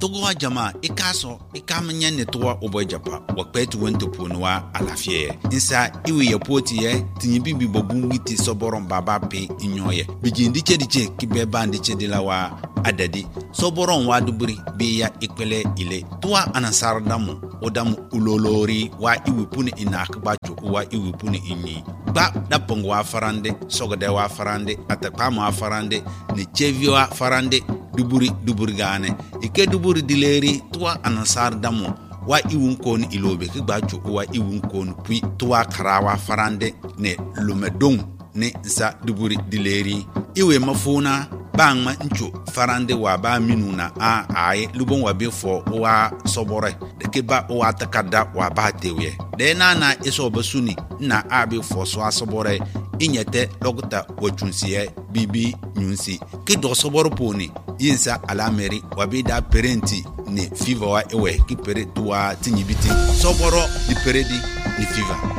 togo jama ikaso ikamnya ne towa obojapa wakpetu wento ponwa alafie insa iwe yapoti ye tinyibibi bobungiti soboron baba pe inyoye bijindi chediche kibeba chedi lawa adadi soboron waduburi biya ikpele ile towa anasardamu odamu ulolori wa iwipuni inakbacho wa iwipuni inyi ba dapongo wa farande sogode wa farande atakama wa farande ne chevi wa farande duburi gane ike duburi dileri towa anasardamu wa iwunkon ilobe kigbacho wa iwunkon pui towa karawa farande ne lumedong ne za duburi dileri iwe mafuna bangma ncho farande wa ba minuna ai lubon wa befo wa sobore de ke ba wa takada wa ba tewe de na eso basuni na abi fo so asobore inyete logta wachunsiye bibi nyunsi ke do soboro poni yinsa alameri wa be da parenti ne fever wa ewe ki pere tuwa tinyibiti soboro di peredi ni fever